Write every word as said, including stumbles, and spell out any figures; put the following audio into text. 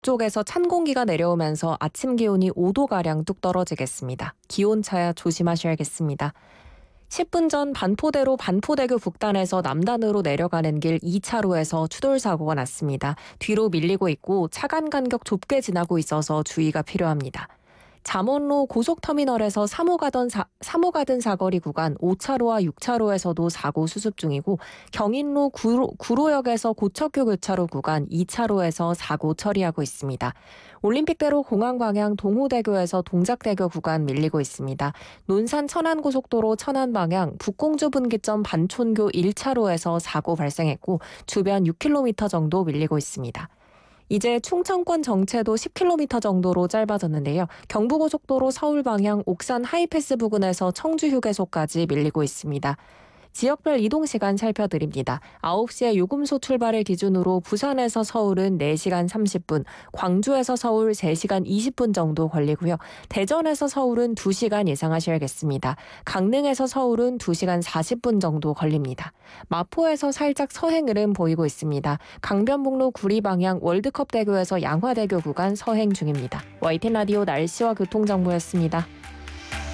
북쪽에서 찬 공기가 내려오면서 아침 기온이 오 도가량 뚝 떨어지겠습니다. 기온차야 조심하셔야겠습니다. 십 분 전 반포대로 반포대교 북단에서 남단으로 내려가는 길 이 차로에서 추돌 사고가 났습니다. 뒤로 밀리고 있고 차간 간격 좁게 지나고 있어서 주의가 필요합니다. 잠원로 고속터미널에서 삼 호 가던 사, 삼 호 가든 사거리 구간 오 차로와 육 차로에서도 사고 수습 중이고 경인로 구로, 구로역에서 고척교 교차로 구간 이 차로에서 사고 처리하고 있습니다. 올림픽대로 공항 방향 동호대교에서 동작대교 구간 밀리고 있습니다. 논산 천안고속도로 천안 방향 북공주 분기점 반촌교 일 차로에서 사고 발생했고 주변 육 킬로미터 정도 밀리고 있습니다. 이제 충청권 정체도 십 킬로미터 정도로 짧아졌는데요. 경부고속도로 서울 방향 옥산 하이패스 부근에서 청주 휴게소까지 밀리고 있습니다. 지역별 이동시간 살펴드립니다. 아홉 시에 요금소 출발을 기준으로 부산에서 서울은 네 시간 삼십 분, 광주에서 서울 세 시간 이십 분 정도 걸리고요. 대전에서 서울은 두 시간 예상하셔야겠습니다. 강릉에서 서울은 두 시간 사십 분 정도 걸립니다. 마포에서 살짝 서행 흐름 보이고 있습니다. 강변북로 구리 방향 월드컵대교에서 양화대교 구간 서행 중입니다. 와이티엔 라디오 날씨와 교통정보였습니다.